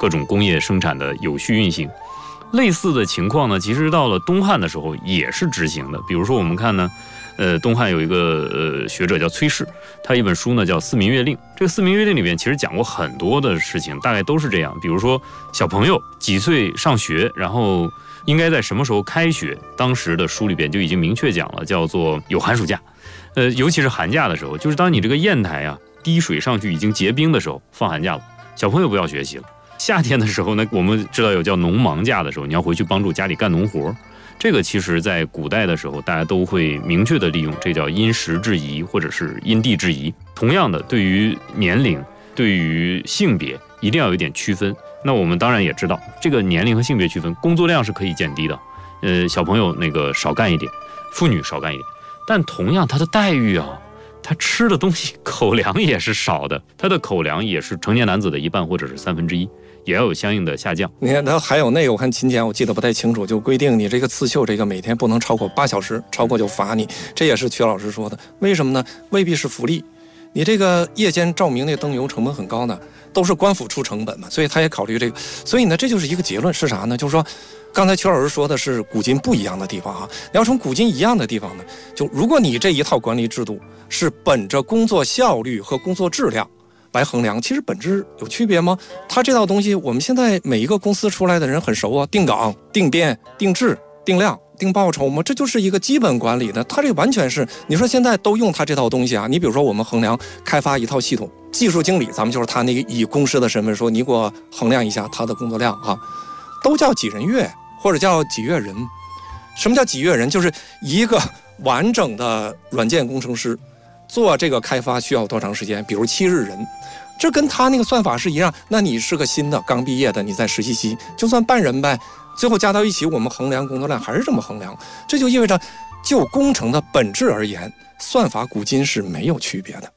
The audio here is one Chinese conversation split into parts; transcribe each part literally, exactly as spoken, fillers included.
各种工业生产的有序运行。类似的情况呢，其实到了东汉的时候也是执行的。比如说我们看呢，呃，东汉有一个呃学者叫崔氏，他一本书呢叫《四民乐令》。这个《四民乐令》里面其实讲过很多的事情，大概都是这样。比如说小朋友几岁上学，然后应该在什么时候开学，当时的书里边就已经明确讲了，叫做有寒暑假。呃，尤其是寒假的时候，就是当你这个砚台啊滴水上去已经结冰的时候，放寒假了，小朋友不要学习了。夏天的时候呢，我们知道有叫农忙假的时候，你要回去帮助家里干农活。这个其实在古代的时候，大家都会明确的利用，这叫因时制宜或者是因地制宜。同样的，对于年龄、对于性别，一定要有一点区分。那我们当然也知道，这个年龄和性别区分，工作量是可以减低的。呃，小朋友那个少干一点，妇女少干一点，但同样他的待遇啊，他吃的东西口粮也是少的，他的口粮也是成年男子的一半或者是三分之一。也要有相应的下降。 你看，它还有那个，我看勤俭我记得不太清楚，就规定你这个刺绣这个每天不能超过八小时，超过就罚你。这也是曲老师说的。为什么呢？未必是福利，你这个夜间照明那灯油成本很高呢，都是官府出成本嘛，所以他也考虑这个。所以呢，这就是一个结论是啥呢？就是说，刚才曲老师说的是古今不一样的地方哈。你要从古今一样的地方呢，就如果你这一套管理制度是本着工作效率和工作质量来衡量，其实本质有区别吗？它这套东西，我们现在每一个公司出来的人很熟啊，定岗、定编、定质、定量、定报酬嘛，这就是一个基本管理的。它这完全是，你说现在都用它这套东西啊。你比如说我们衡量开发一套系统，技术经理，咱们就是他那个以公司的身份说，你给我衡量一下他的工作量啊，都叫几人月或者叫几月人。什么叫几月人？就是一个完整的软件工程师做这个开发需要多长时间？比如七日人，这跟他那个算法是一样。那你是个新的刚毕业的，你在实习期，就算半人呗，最后加到一起，我们衡量工作量还是这么衡量。这就意味着，就工程的本质而言，算法古今是没有区别的。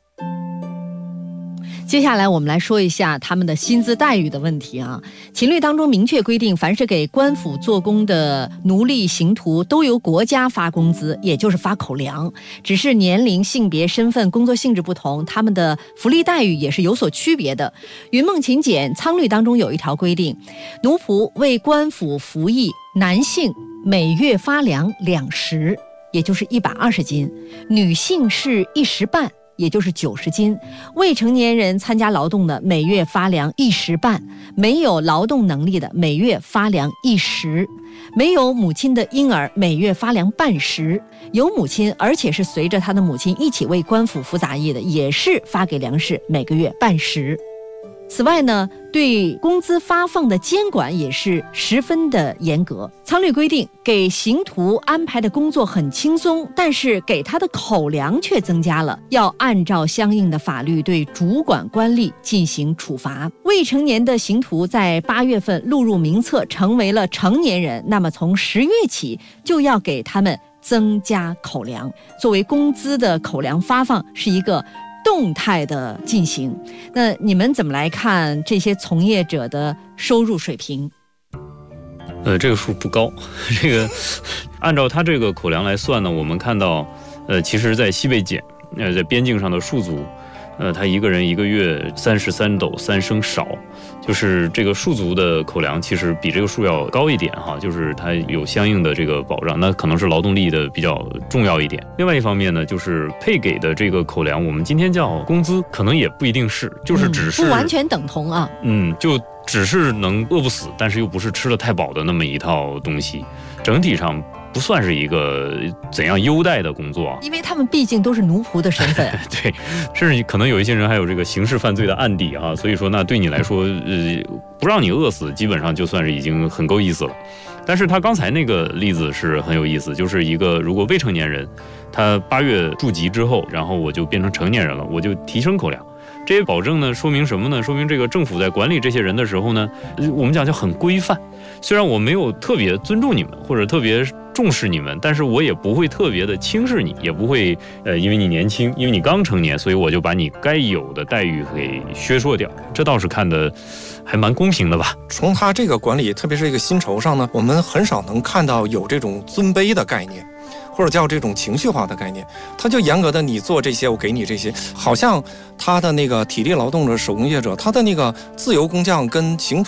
接下来我们来说一下他们的薪资待遇的问题啊。秦律当中明确规定，凡是给官府做工的奴隶、刑徒都由国家发工资，也就是发口粮，只是年龄、性别、身份、工作性质不同，他们的福利待遇也是有所区别的。云梦勤俭仓律当中有一条规定，奴仆为官府服役，男性每月发粮两石，也就是一百二十斤，女性是一石半，也就是九十斤。未成年人参加劳动的，每月发粮一石半；没有劳动能力的，每月发粮一石；没有母亲的婴儿，每月发粮半石；有母亲而且是随着他的母亲一起为官府服杂役的，也是发给粮食，每个月半石。此外呢，对工资发放的监管也是十分的严格。仓律规定，给刑徒安排的工作很轻松，但是给他的口粮却增加了，要按照相应的法律对主管官吏进行处罚。未成年的刑徒在八月份录入名册，成为了成年人，那么从十月起就要给他们增加口粮。作为工资的口粮发放是一个动态的进行。那你们怎么来看这些从业者的收入水平？ 呃，这个数不高。这个按照他这个口粮来算呢，我们看到，呃，其实在西北简，呃，在边境上的戍族，呃，他一个人一个月三十三斗三升少，就是这个戍族的口粮其实比这个数要高一点哈，就是它有相应的这个保障，那可能是劳动力的比较重要一点。另外一方面呢，就是配给的这个口粮，我们今天叫工资，可能也不一定是，就是只是、 嗯、不完全等同啊。 嗯，就只是能饿不死，但是又不是吃得太饱的那么一套东西，整体上不算是一个怎样优待的工作， 因为他们毕竟都是奴仆的身份。 对，甚至可能有一些人还有这个刑事犯罪的案底啊，所以说那对你来说，呃，不让你饿死，基本上就算是已经很够意思了。但是他刚才那个例子是很有意思，就是一个如果未成年人，他八月驻籍之后，然后我就变成成年人了，我就提升口粮。这些保证呢，说明什么呢？说明这个政府在管理这些人的时候呢，我们讲叫很规范。虽然我没有特别尊重你们，或者特别重视你们，但是我也不会特别的轻视你，也不会呃，因为你年轻，因为你刚成年，所以我就把你该有的待遇给削弱掉。这倒是看的还蛮公平的吧。 从他这个管理，特别是这个薪酬上呢，我们很少能看到有这种尊卑的概念，或者叫这种情绪化的概念。他就严格的你做这些，我给你这些，好像他的那个体力劳动者、手工业者，他的那个自由工匠跟刑